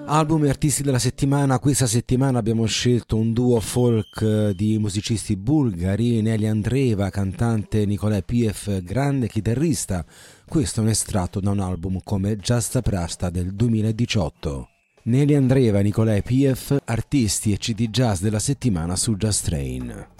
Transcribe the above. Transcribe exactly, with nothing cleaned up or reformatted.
Album e artisti della settimana. Questa settimana abbiamo scelto un duo folk di musicisti bulgari, Neli Andreeva, cantante, Nicolae Piev, grande chitarrista. Questo è un estratto da un album come Giasta Prasta del duemiladiciotto. Neli Andreeva e Nicolae Piev, artisti e C D jazz della settimana su Just Train.